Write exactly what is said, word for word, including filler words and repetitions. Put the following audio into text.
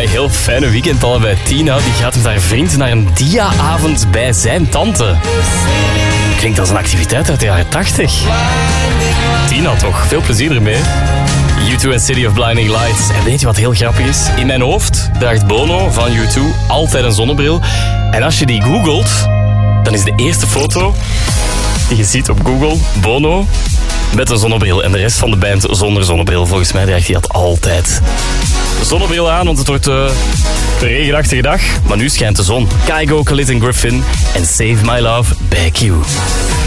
een heel fijne weekend al bij Tina. Die gaat met haar vriend naar een dia-avond bij zijn tante. Klinkt als een activiteit uit de jaren tachtig. Tina toch, veel plezier ermee. U twee en City of Blinding Lights. En weet je wat heel grappig is? In mijn hoofd draagt Bono van U twee altijd een zonnebril. En als je die googelt, dan is de eerste foto die je ziet op Google Bono met een zonnebril. En de rest van de band zonder zonnebril. Volgens mij draagt hij dat altijd. De zonnebril aan, want het wordt uh, een regenachtige dag. Maar nu schijnt de zon. Kygo, Khalid en Griffin en Save My Love bij Q.